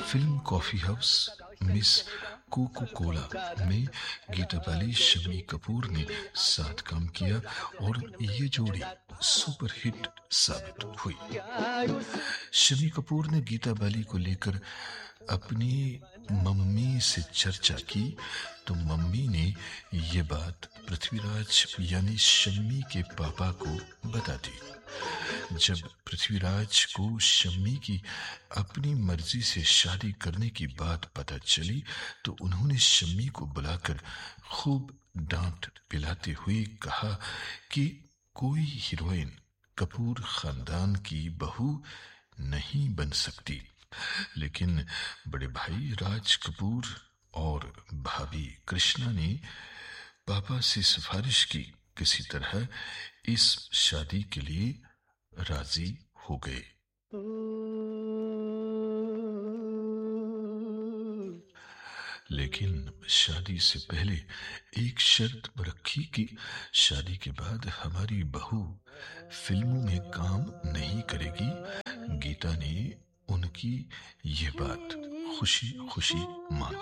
Film coffee house miss cocoa Cola में गीता बाली शम्मी कपूर ने साथ काम किया और ये जोड़ी सुपरहिट साबित हुई। शम्मी कपूर ने गीता बाली को लेकर अपनी मम्मी से चर्चा की तो मम्मी ने ये बात पृथ्वीराज यानी शम्मी के पापा को बता दी। जब पृथ्वीराज को शम्मी की अपनी मर्जी से शादी करने की बात पता चली तो उन्होंने शम्मी को बुलाकर खूब डांट पिलाते हुए कहा कि कोई हीरोइन कपूर खानदान की बहू नहीं बन सकती। लेकिन बड़े भाई राज कपूर और भाभी कृष्णा ने पापा से सिफारिश की, किसी तरह इस शादी के लिए राजी हो गए। लेकिन शादी से पहले एक शर्त रखी कि शादी के बाद हमारी बहू फिल्मों में काम नहीं करेगी। गीता ने उनकी यह बात खुशी खुशी मान